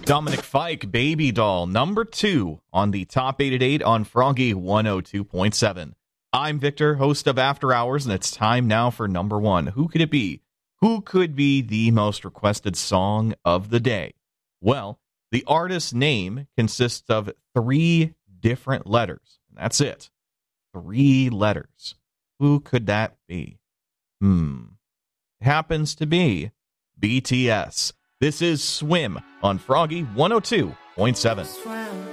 Dominic Fike, Baby Doll, number 2 on the Top 8 at 8 on Froggy 102.7. I'm Victor, host of After Hours, and it's time now for number 1. Who could it be? Who could be the most requested song of the day? Well, the artist's name consists of 3 different letters. That's it. 3 letters. Who could that be? It happens to be BTS. This is Swim on Froggy 102.7.